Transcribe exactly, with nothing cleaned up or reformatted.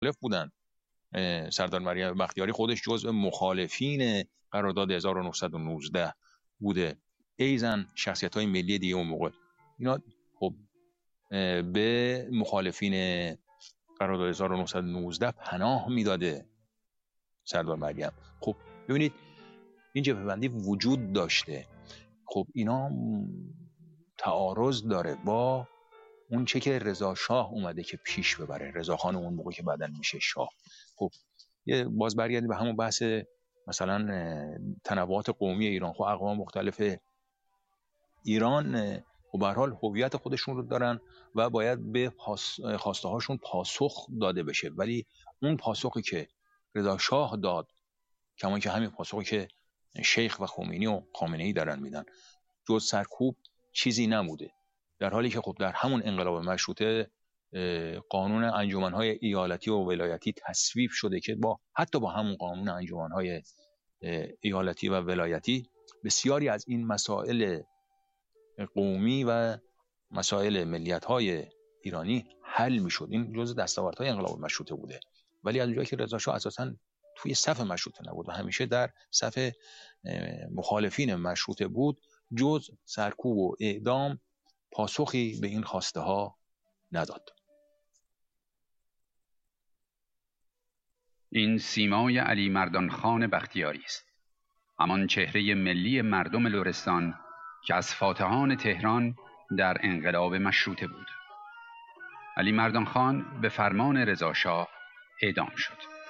مخالف بودن. سردار مریم بختیاری خودش جزو مخالفین قرارداد هزار و نهصد و نوزده بوده، ایزن شخصیت‌های ملی دیگه اون موقع. اینا خب به مخالفین قرارداد هزار و نهصد و نوزده پناه میداده سردار مریم. خب ببینید این جبهه‌بندی وجود داشته. خب اینا تعارض داره با اون چه که رضا شاه اومده که پیش ببره، رضا خان اون موقع که بعدن میشه شاه. خب یه باز برگردیم به همون بحث مثلا تنوعات قومی ایران. خب اقوام مختلف ایران و به هر حال هویت خودشون رو دارن و باید به خواسته هاشون پاسخ داده بشه، ولی اون پاسخی که رضا شاه داد کمان که همین پاسخی که شیخ و خمینی و خامنه‌ای دارن میدن جز سرکوب چیزی نموده. در حالی که خب در همون انقلاب مشروطه قانون انجمن‌های ایالتی و ولایتی تصویب شده که با حتی با همون قانون انجمن‌های ایالتی و ولایتی بسیاری از این مسائل قومی و مسائل ملیت‌های ایرانی حل می‌شد. این جزء دستاوردهای انقلاب مشروطه بوده. ولی از اونجایی که رضا شاه اساساً توی صف مشروطه نبود و همیشه در صف مخالفین مشروطه بود، جز سرکوب و اعدام پاسخی به این خواسته ها نداد. این سیمای علی مردان خان بختیاری است، همان چهره ملی مردم لرستان که از فاتحان تهران در انقلاب مشروطه بود. علی مردان خان به فرمان رضا شاه اعدام شد.